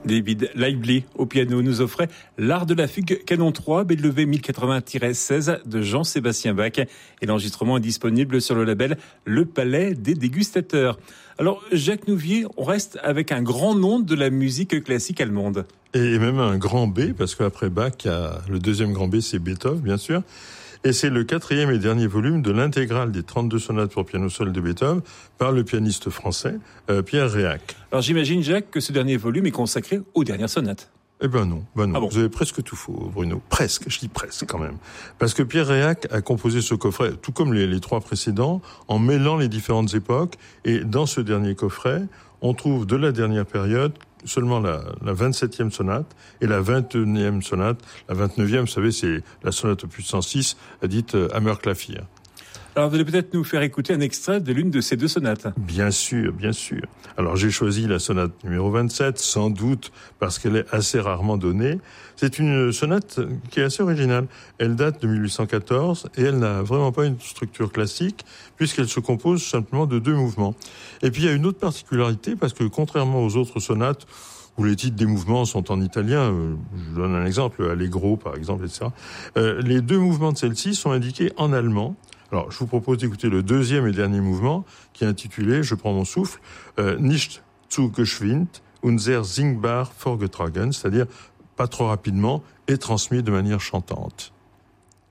David Lively au piano nous offrait l'art de la fugue canon 3 BW 1080-16 de Jean-Sébastien Bach et l'enregistrement est disponible sur le label Le Palais des Dégustateurs. Alors Jacques Nouvier, on reste avec un grand nom de la musique classique allemande. Et même un grand B, parce qu'après Bach, le deuxième grand B, c'est Beethoven, bien sûr. Et c'est le 4e et dernier volume de l'intégrale des 32 sonates pour piano seul de Beethoven par le pianiste français Pierre Réac. Alors j'imagine, Jacques, que ce dernier volume est consacré aux dernières sonates. Eh ben non. Ah bon. Vous avez presque tout faux, Bruno. Presque, je dis presque quand même. Parce que Pierre Réac a composé ce coffret, tout comme les trois précédents, en mêlant les différentes époques. Et dans ce dernier coffret, on trouve de la dernière période seulement la 27e sonate et la 21e sonate. La 29e, vous savez, c'est la sonate opus 106, dite Hammerklavier. Alors, vous allez peut-être nous faire écouter un extrait de l'une de ces deux sonates. Bien sûr, bien sûr. Alors, j'ai choisi la sonate numéro 27, sans doute parce qu'elle est assez rarement donnée. C'est une sonate qui est assez originale. Elle date de 1814 et elle n'a vraiment pas une structure classique puisqu'elle se compose simplement de 2 mouvements. Et puis, il y a une autre particularité parce que contrairement aux autres sonates où les titres des mouvements sont en italien, je donne un exemple, Allegro par exemple, etc. Les 2 mouvements de celle-ci sont indiqués en allemand. Alors, je vous propose d'écouter le 2e et dernier mouvement, qui est intitulé, je prends mon souffle, Nicht zu geschwind und sehr singbar vorgetragen, c'est-à-dire pas trop rapidement et transmis de manière chantante.